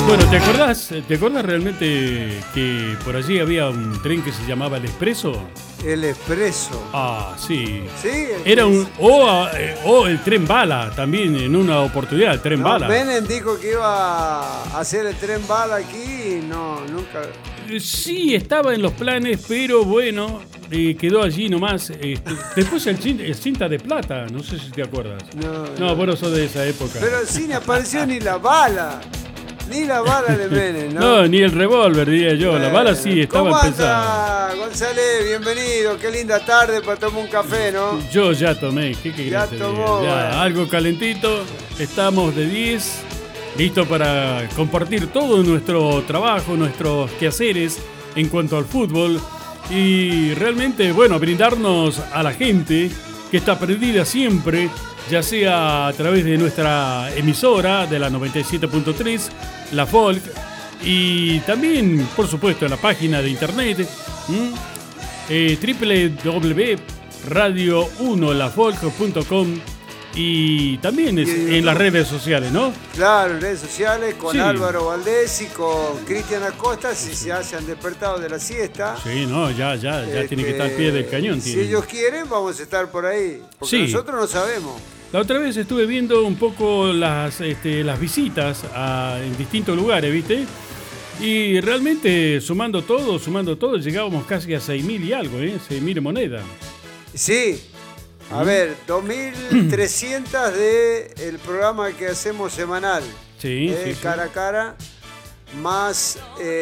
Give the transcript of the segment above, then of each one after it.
Bueno, ¿te acordás realmente que por allí había un tren que se llamaba el Expreso? El Expreso. Ah, sí. Sí. Era o el tren bala también en una oportunidad, el tren bala. Menem dijo que iba a hacer el tren bala aquí y no, nunca. Sí, estaba en los planes, pero bueno, quedó allí nomás. Después el cinta de plata, no sé si te acuerdas. No, vos no sos de esa época. Pero sí, ni apareció ni la bala. Ni la bala de Menem, ¿no? No, ni el revólver, diría yo. La bala sí estaba empezada. ¿Cómo anda, González? Bienvenido. Qué linda tarde para tomar un café, ¿no? Yo ya tomé. ¿Qué querés Ya que te tomó, diga? bueno. Algo calentito. Estamos de 10. Listo para compartir todo nuestro trabajo, nuestros quehaceres en cuanto al fútbol. Y realmente, bueno, brindarnos a la gente que está perdida siempre, ya sea a través de nuestra emisora de la 97.3, La Folk, y también, por supuesto, en la página de internet www.radio1lafolk.com y también en las redes sociales, ¿no? Claro, en redes sociales con Sí. Álvaro Valdés y con Cristian Acosta, si se hayan despertado de la siesta. Sí, no, ya tiene que estar al pie del cañón. Si tiene. ellos quieren, vamos a estar por ahí. Porque Sí. nosotros no sabemos. La otra vez estuve viendo un poco las visitas en distintos lugares, ¿viste? Y realmente, sumando todo, llegábamos casi a 6.000 y algo, 6.000 monedas. Sí. A ver, 2.300 de el programa que hacemos semanal. Sí, sí. Cara a cara. Más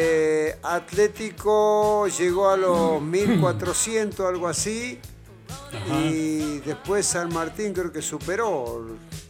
Atlético llegó a los 1.400, algo así. Ajá. Y después San Martín creo que superó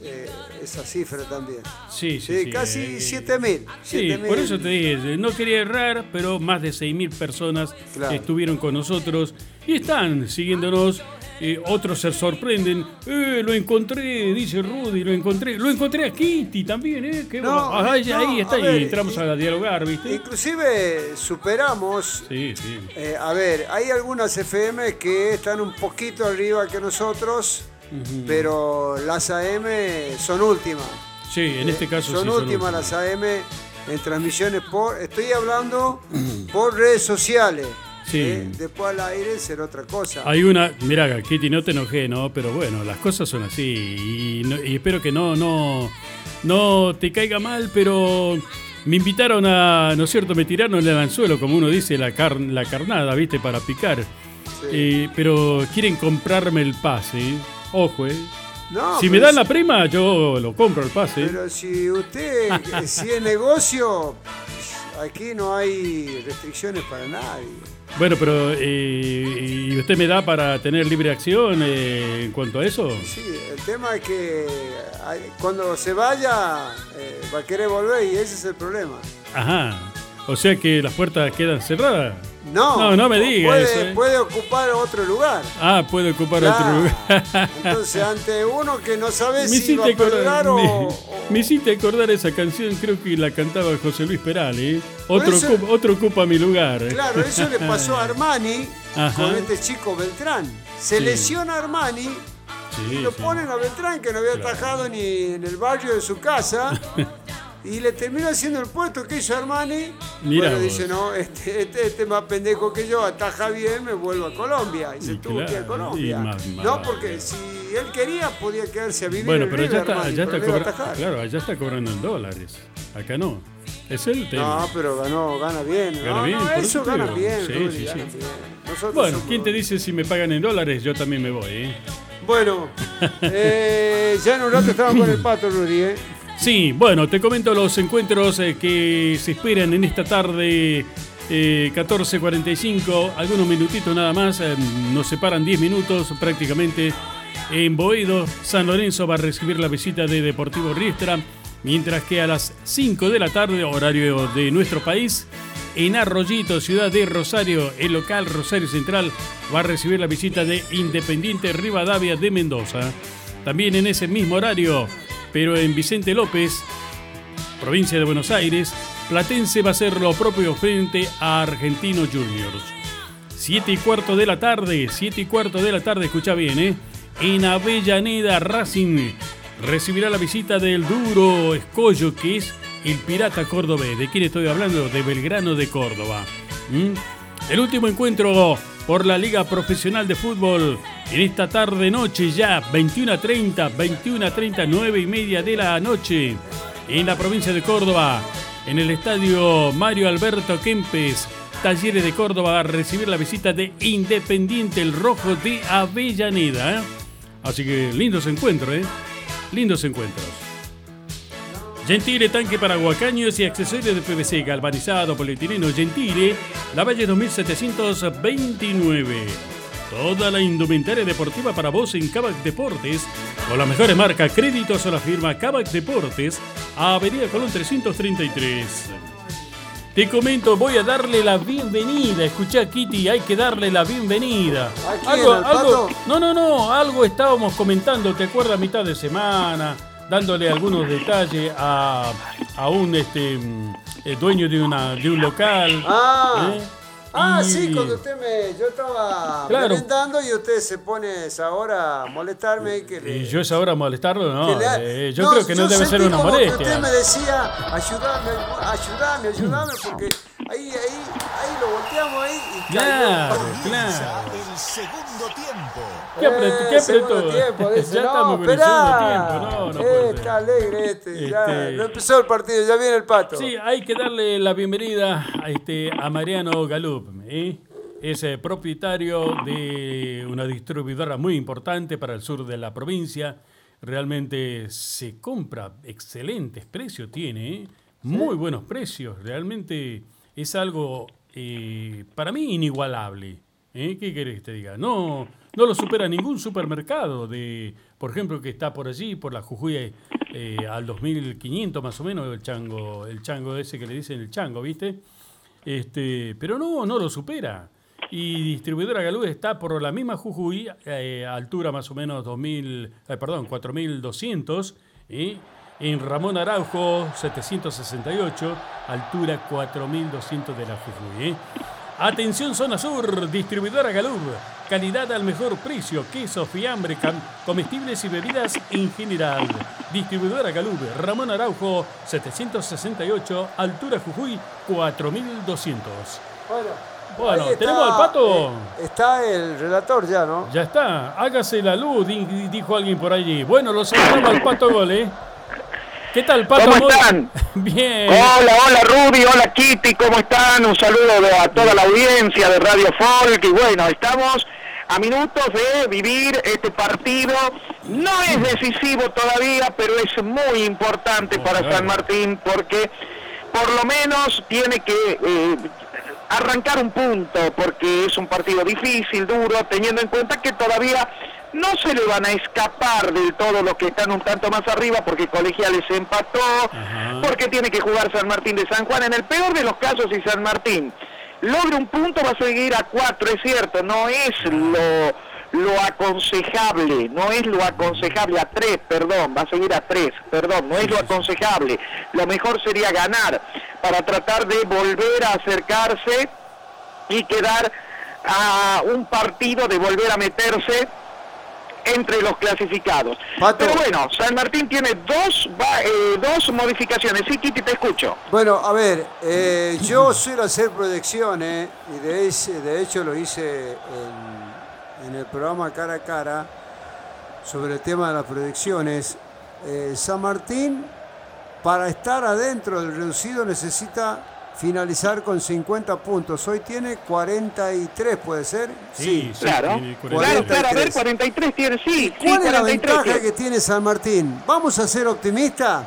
esa cifra también. Sí. Casi 7.000. Sí, por eso te dije, no quería errar, pero más de 6.000 personas Claro. estuvieron con nosotros y están siguiéndonos. Otros se sorprenden. Lo encontré, dice Rudy, lo encontré a Kitty también, qué No, bueno. Ahí no, está, a y ver, entramos a dialogar, ¿viste? Inclusive superamos. Sí. A ver, hay algunas FM que están un poquito arriba que nosotros, pero las AM son últimas. Sí, en este caso son sí. últimas las AM en transmisiones estoy hablando por redes sociales. Sí. Después al aire será otra cosa. Hay una, mirá, Kitty, no te enojé, ¿no? Pero bueno, las cosas son así y espero que no te caiga mal, pero me invitaron ¿no es cierto? Me tiraron el anzuelo, como uno dice, la carnada, ¿viste? Para picar. Sí. Pero quieren comprarme el pase, ojo, No, si me dan la prima, yo lo compro el pase. Pero si es negocio, aquí no hay restricciones para nadie. Bueno, pero ¿y usted me da para tener libre acción en cuanto a eso? Sí, el tema es que cuando se vaya va a querer volver y ese es el problema. Ajá. O sea que las puertas quedan cerradas. No me diga eso. Puede ocupar otro lugar. Ah, puede ocupar Claro. otro lugar. Entonces, ante uno que no sabe Me si hiciste va a perdurar me hiciste acordar esa canción, creo que la cantaba José Luis Peral, Otro, eso- otro ocupa mi lugar. Claro, eso le pasó a Armani Ajá. con este chico Beltrán. Se Sí. lesiona Armani y lo ponen a Beltrán, que no había atajado ni en el barrio de su casa. Y le terminó haciendo el puesto que hizo Armani. Mirá Bueno, vos. dice, no, este más pendejo que yo, ataja bien, me vuelvo a Colombia. Y se tuvo que ir a claro, Colombia. y más No, vale. porque si él quería, podía quedarse a vivir Bueno, en pero River, allá Armani, está pero no iba a atajar. cobrando. Claro, allá está cobrando en dólares. Acá no. Es el tema. No, pero gana bien. Gana No, bien, no, por eso te gana digo. bien, Sí, Rudy, sí. gana bien. Nosotros Bueno, somos- ¿quién te dice si me pagan en dólares? Yo también me voy, Bueno, ya en un rato estamos con el Pato, Rudy, Sí, bueno, te comento los encuentros que se esperan en esta tarde, 14:45, algunos minutitos nada más, nos separan 10 minutos prácticamente. En Boedo, San Lorenzo va a recibir la visita de Deportivo Riestra, mientras que a las 5 de la tarde, horario de nuestro país, en Arroyito, ciudad de Rosario, el local Rosario Central va a recibir la visita de Independiente Rivadavia de Mendoza. También en ese mismo horario, pero en Vicente López, provincia de Buenos Aires, Platense va a hacer lo propio frente a Argentinos Juniors. 7:15 de la tarde, escucha bien, en Avellaneda, Racing recibirá la visita del duro escollo que es el Pirata Cordobés. ¿De quién estoy hablando? De Belgrano de Córdoba. El último encuentro por la Liga Profesional de Fútbol en esta tarde-noche ya, 21:30, 9:30 de la noche, en la provincia de Córdoba, en el estadio Mario Alberto Kempes. Talleres de Córdoba va a recibir la visita de Independiente el Rojo de Avellaneda. Así que lindos encuentros, lindos encuentros. Gentile, tanque para guacaños y accesorios de PVC, galvanizado, polietileno. Gentile, Lavalle 2729. Toda la indumentaria deportiva para vos en Kavak Deportes, con las mejores marcas, créditos a la firma Kavak Deportes, Avenida Colón 333. Te comento, voy a darle la bienvenida. Escuchá, Kitty, hay que darle la bienvenida. Algo estábamos comentando, ¿te acuerdas? A mitad de semana, dándole algunos detalles a un dueño de un local. Sí, cuando yo estaba merendando y usted se pone esa hora a molestarme. ¿Y yo esa hora a molestarlo? No, yo creo que no debe ser una molestia. Usted me decía, ayúdame, porque ahí lo volteamos ahí y claro. El segundo tiempo. ¿Qué apretó? Dice, ya estamos con el segundo tiempo. No puede ser. Está alegre ya no empezó el partido, ya viene el Pato. Sí, hay que darle la bienvenida a Mariano Galup. Es propietario de una distribuidora muy importante para el sur de la provincia. Realmente se compra excelentes precios, tiene muy buenos precios. Realmente es algo para mí inigualable. ¿Qué querés que te diga? No lo supera ningún supermercado por ejemplo, que está por allí, por la Jujuy, al 2500 más o menos, el chango ese que le dicen el chango, ¿viste? Pero no lo supera. Y Distribuidora Galú está por la misma Jujuy, altura más o menos 4200, en Ramón Araujo 768, altura 4200 de la Jujuy. Atención zona sur, Distribuidora Galú, calidad al mejor precio, queso, fiambre, comestibles y bebidas en general. Distribuidora Galú, Ramón Araujo 768, altura Jujuy 4200. Bueno, ¿tenemos al Pato? Está el relator ya, ¿no? Ya está, hágase la luz, dijo alguien por allí. Bueno, lo saludamos al Pato Gol, ¿Qué tal, Pato? ¿Cómo están? Bien. Hola Ruby, hola Kitty, ¿cómo están? Un saludo a toda la audiencia de Radio Folk. Y bueno, estamos a minutos de vivir este partido. No es decisivo todavía, pero es muy importante para San Martín, porque por lo menos tiene que arrancar un punto, porque es un partido difícil, duro, teniendo en cuenta que todavía no se le van a escapar del todo los que están un tanto más arriba, porque Colegiales se empató, porque tiene que jugar San Martín de San Juan. En el peor de los casos, si San Martín logra un punto, va a seguir a 4, es cierto, no es lo aconsejable, a 3, perdón, va a seguir a 3, perdón, no es lo aconsejable. Lo mejor sería ganar para tratar de volver a acercarse y quedar a un partido de volver a meterse entre los clasificados. Pato. Pero bueno, San Martín tiene dos modificaciones. Sí, Kitty, te escucho. Bueno, a ver, yo suelo hacer proyecciones y de hecho lo hice en el programa Cara a Cara sobre el tema de las proyecciones. San Martín, para estar adentro del reducido, necesita finalizar con 50 puntos. Hoy tiene 43, ¿puede ser? Sí, claro. Claro, a ver, 43 tiene, sí. ¿Cuál es la ventaja tiene que tiene San Martín? Vamos a ser optimistas.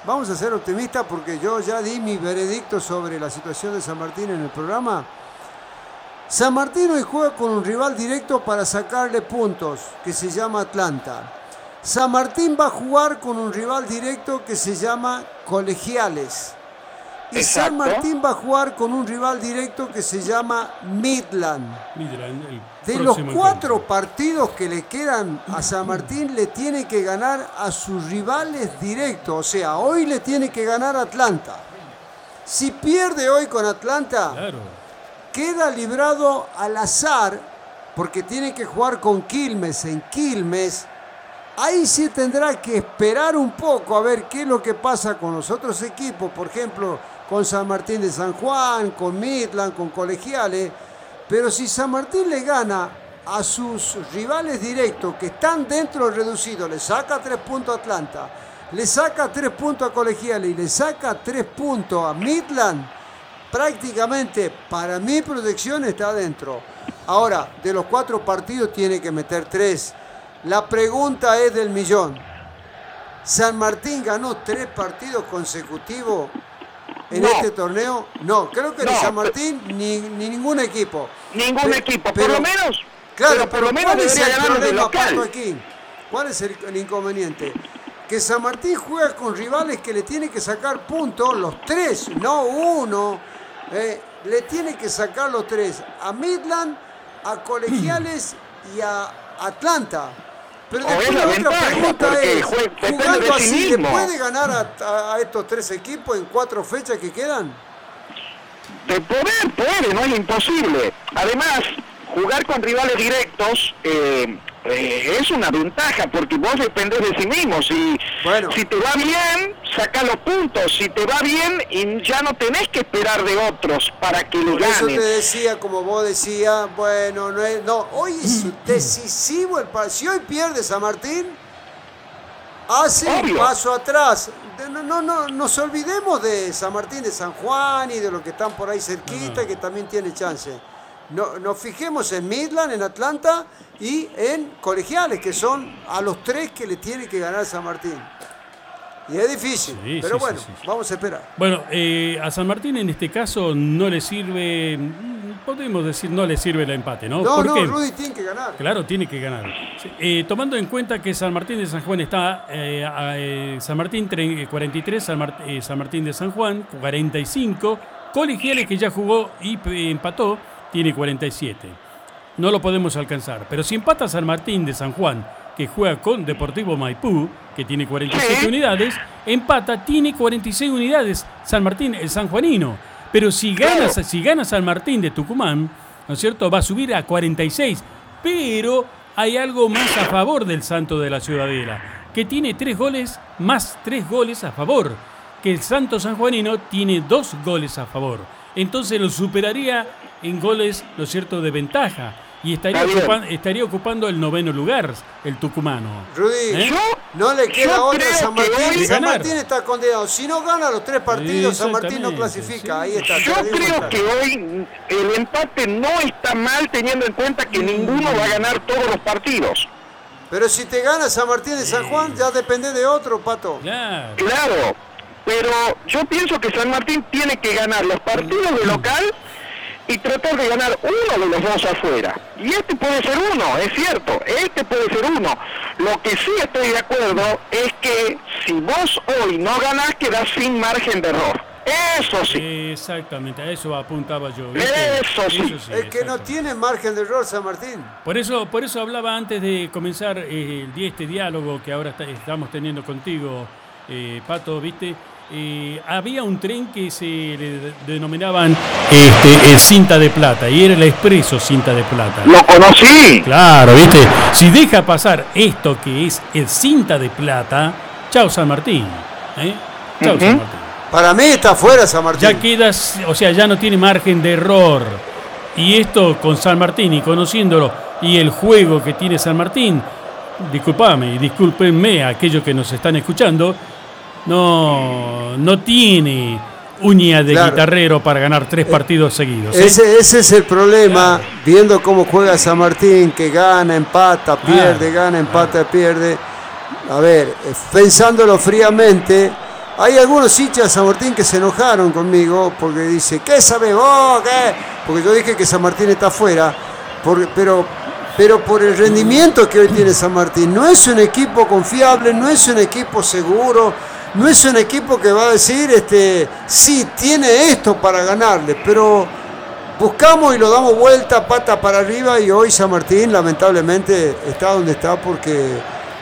Porque yo ya di mi veredicto sobre la situación de San Martín en el programa. San Martín hoy juega con un rival directo para sacarle puntos, que se llama Atlanta. San Martín va a jugar con un rival directo que se llama Colegiales. Y Exacto. San Martín va a jugar con un rival directo que se llama Midland. De los 4 partidos que le quedan a San Martín, le tiene que ganar a sus rivales directos. O sea, hoy le tiene que ganar a Atlanta. Si pierde hoy con Atlanta, queda librado al azar, porque tiene que jugar con Quilmes en Quilmes. ahí sí tendrá que esperar un poco a ver qué es lo que pasa con los otros equipos, por ejemplo, con San Martín de San Juan, con Midland, con Colegiales. Pero si San Martín le gana a sus rivales directos que están dentro del reducido, le saca 3 puntos a Atlanta, le saca 3 puntos a Colegiales y le saca 3 puntos a Midland, prácticamente para mi proyección está adentro. Ahora, de los 4 partidos tiene que meter 3. La pregunta es del millón. ¿San Martín ganó 3 partidos consecutivos en este torneo? No, creo que ni San Martín ni ningún equipo. Ningún equipo, por lo menos. Claro, pero por lo menos debería ganar de local. Aquí? ¿Cuál es el inconveniente? Que San Martín juega con rivales que le tiene que sacar puntos, los 3, no 1. Le tiene que sacar los 3. A Midland, a Colegiales y a Atlanta. Pero después la otra pregunta es, jugando así, ¿le puede ganar a estos 3 equipos en 4 fechas que quedan? De poder, puede, no es imposible. Además, jugar con rivales directos es una ventaja, porque vos dependés de sí mismo. Si te va bien, saca los puntos. Si te va bien, y ya no tenés que esperar de otros para que lo ganen. Eso te decía, como vos decías, bueno, hoy es decisivo el partido. Si hoy pierde San Martín, hace un paso atrás. No nos olvidemos de San Martín de San Juan y de los que están por ahí cerquita, que también tiene chance. Nos fijemos en Midland, en Atlanta y en Colegiales, que son a los 3 que le tiene que ganar San Martín. Y es difícil, pero bueno, vamos a esperar. Bueno, a San Martín en este caso no le sirve, podemos decir, no le sirve el empate, ¿no? No, Rudy tiene que ganar. Claro, tiene que ganar. Tomando en cuenta que San Martín de San Juan está, San Martín 43, San Martín de San Juan 45, Colegiales, que ya jugó y empató, tiene 47. No lo podemos alcanzar. Pero si empata San Martín de San Juan, que juega con Deportivo Maipú, que tiene 47 unidades, empata, tiene 46 unidades San Martín, el sanjuanino. Pero si gana San Martín de Tucumán, ¿no es cierto?, va a subir a 46. Pero hay algo más a favor del Santo de la Ciudadela, que tiene 3 goles más 3 goles a favor. Que el Santo sanjuanino tiene 2 goles a favor. Entonces lo superaría en goles, ¿no es cierto?, de ventaja. Y estaría ocupando el 9º lugar el tucumano. Rudy, no le queda otra a San Martín. San Martín está condenado. Si no gana los 3 partidos, San Martín no clasifica. Ahí está. Yo creo que hoy el empate no está mal, teniendo en cuenta que ninguno va a ganar todos los partidos. Pero si te gana San Martín de San Juan, ya depende de otro, Pato. Claro, pero yo pienso que San Martín tiene que ganar los partidos de local y tratar de ganar uno de los 2 afuera. Y este puede ser uno, es cierto, este puede ser uno. Lo que sí estoy de acuerdo es que si vos hoy no ganás, quedás sin margen de error. Eso sí. Exactamente, a eso apuntaba yo. Eso sí. Es que no tiene margen de error San Martín. Por eso hablaba antes de comenzar este diálogo que ahora estamos teniendo contigo, Pato, ¿viste? Había un tren que se le denominaban el Cinta de Plata, y era el Expreso Cinta de Plata. ¡Lo conocí! Claro, ¿viste? Si deja pasar esto que es el Cinta de Plata, chao San Martín. Chao San Martín. Para mí está fuera San Martín. Ya quedas, o sea, ya no tiene margen de error. Y esto con San Martín y conociéndolo y el juego que tiene San Martín, discúlpenme a aquellos que nos están escuchando, no tiene uña de guitarrero para ganar 3 partidos seguidos. Ese es el problema, viendo cómo juega San Martín, que gana, empata, pierde, gana, empata, pierde. A ver, pensándolo fríamente, hay algunos hinchas de San Martín que se enojaron conmigo porque dice, ¿qué sabes vos? ¿Qué? Porque yo dije que San Martín está afuera, pero por el rendimiento que hoy tiene San Martín, no es un equipo confiable, no es un equipo seguro, no es un equipo que va a decir, sí, tiene esto para ganarle, pero buscamos y lo damos vuelta, pata para arriba, y hoy San Martín lamentablemente está donde está porque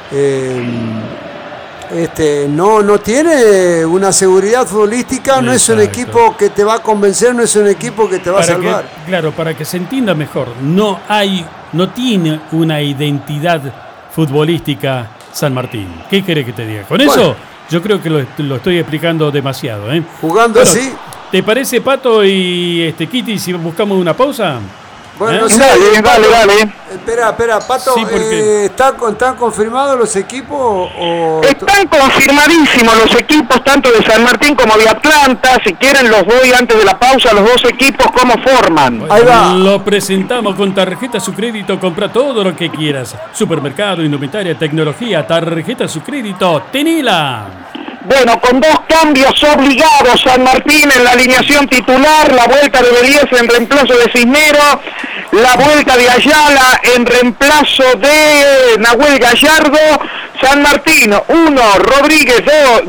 no tiene una seguridad futbolística, no es un equipo que te va a convencer, no es un equipo que te va a salvar. Para que se entienda mejor, no tiene una identidad futbolística San Martín. ¿Qué querés que te diga? Con eso, yo creo que lo estoy explicando demasiado. Jugando así. ¿Te parece, Pato y Kitty, si buscamos una pausa? Bueno, dale. Espera, Pato, Sí, ¿están confirmados los equipos? Están confirmadísimos los equipos, tanto de San Martín como de Atlanta. Si quieren los doy antes de la pausa, los dos equipos, cómo forman. Bueno, ahí va. Lo presentamos con tarjeta Su Crédito, compra todo lo que quieras. Supermercado, indumentaria, tecnología, tarjeta Su Crédito, tenila. Bueno, con dos cambios obligados, San Martín en la alineación titular, la vuelta de Belies en reemplazo de Cisnero, la vuelta de Ayala en reemplazo de Nahuel Gallardo. San Martín, 1 Rodríguez,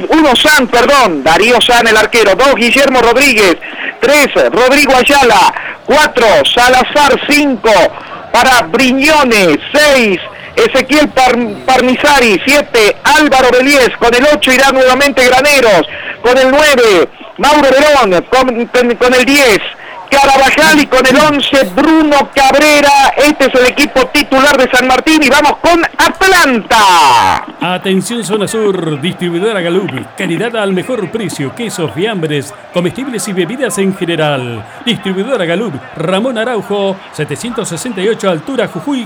2 Darío San el arquero, 2 Guillermo Rodríguez, 3 Rodrigo Ayala, 4 Salazar, 5 para Briñones, 6 Ezequiel Parnizari, 7 Álvaro Belies, con el 8 irá nuevamente Graneros, con el 9 Mauro Verón, con el 10 Carabajal y con el 11 Bruno Cabrera. Este es el equipo titular de San Martín y vamos con Atlanta. Atención Zona Sur, distribuidora Galup, calidad al mejor precio, quesos, fiambres, comestibles y bebidas en general. Distribuidora Galup, Ramón Araujo, 768 altura, Jujuy,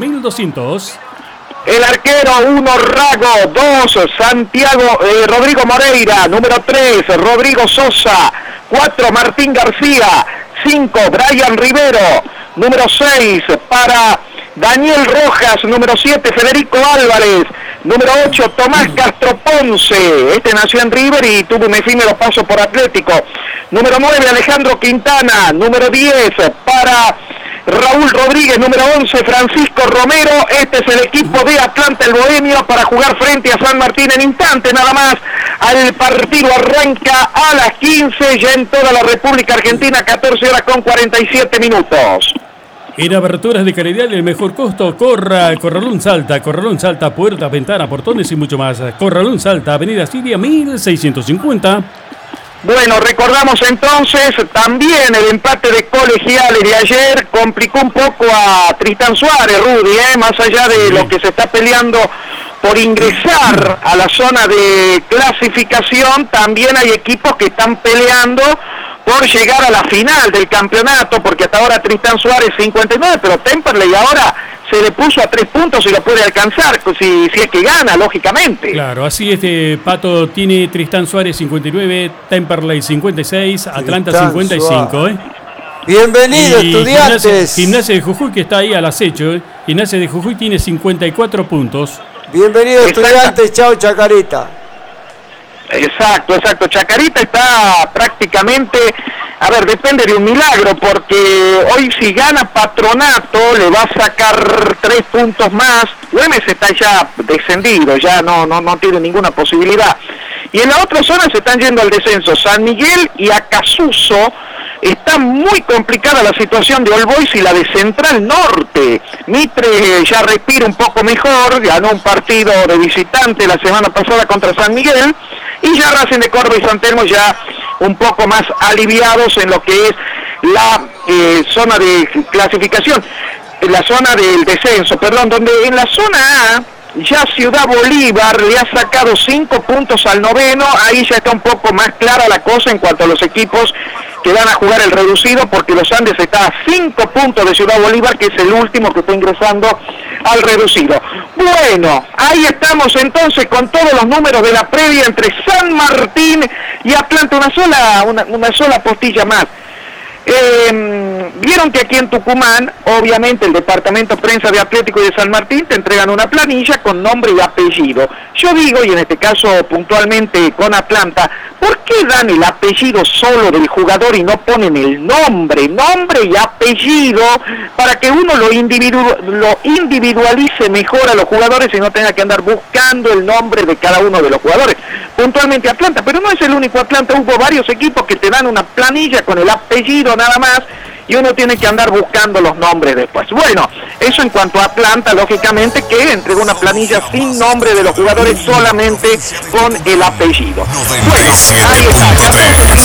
4200. El arquero, 1 Rago, 2 Rodrigo Moreira, número 3 Rodrigo Sosa, 4 Martín García, 5 Brian Rivero, número 6 para Daniel Rojas, número 7 Federico Álvarez, número 8 Tomás Castro Ponce, este nació en River y tuvo un efímero paso por Atlético, número 9 Alejandro Quintana, número 10 para Raúl Rodríguez, número 11 Francisco Romero. Este es el equipo de Atlanta, el bohemio, para jugar frente a San Martín en instante nada más. El partido arranca a las 15, ya en toda la República Argentina, 14 horas con 47 minutos. En aberturas de calidad y el mejor costo, Corralón Salta, puertas, ventanas, portones y mucho más. Corralón Salta, Avenida Siria 1650. Bueno, recordamos entonces también el empate de Colegiales de ayer complicó un poco a Tristán Suárez, Rudy, más allá de lo que se está peleando por ingresar a la zona de clasificación, también hay equipos que están peleando por llegar a la final del campeonato, porque hasta ahora Tristán Suárez 59, pero Temperley ahora se le puso a 3 puntos y lo puede alcanzar, si es que gana, lógicamente. Claro, así Pato tiene Tristán Suárez 59, Temperley 56, Atlanta 55. Bienvenido, Estudiantes. Gimnasia de Jujuy, que está ahí al acecho. Gimnasia de Jujuy tiene 54 puntos. Bienvenido, Estudiantes. Chao, Chacarita. Exacto. Chacarita está prácticamente, depende de un milagro, porque hoy si gana Patronato le va a sacar 3 puntos más. Güemes está ya descendido, ya no tiene ninguna posibilidad. Y en la otra zona se están yendo al descenso San Miguel y Acasuso. Está muy complicada la situación de All Boys y la de Central Norte. Mitre ya respira un poco mejor, ganó un partido de visitante la semana pasada contra San Miguel, y ya Racing de Córdoba y San Telmo ya un poco más aliviados en lo que es la zona de clasificación, la zona del descenso, donde en la zona A ya Ciudad Bolívar le ha sacado 5 puntos al noveno. Ahí ya está un poco más clara la cosa en cuanto a los equipos que van a jugar el reducido, porque los Andes está a 5 puntos de Ciudad Bolívar, que es el último que está ingresando al reducido. Bueno, ahí estamos entonces con todos los números de la previa entre San Martín y Atlanta, una sola postilla más. Vieron que aquí en Tucumán, obviamente el departamento prensa de Atlético y de San Martín te entregan una planilla con nombre y apellido. Yo digo, y en este caso puntualmente con Atlanta, ¿por qué dan el apellido solo del jugador y no ponen el nombre y apellido, para que uno lo individualice mejor a los jugadores y no tenga que andar buscando el nombre de cada uno de los jugadores? Puntualmente Atlanta, pero no es el único Atlanta, hubo varios equipos que te dan una planilla con el apellido nada más y uno tiene que andar buscando los nombres después. Bueno, eso en cuanto a Atlanta, lógicamente, que entregó una planilla sin nombre de los jugadores, solamente con el apellido. Bueno, ahí está.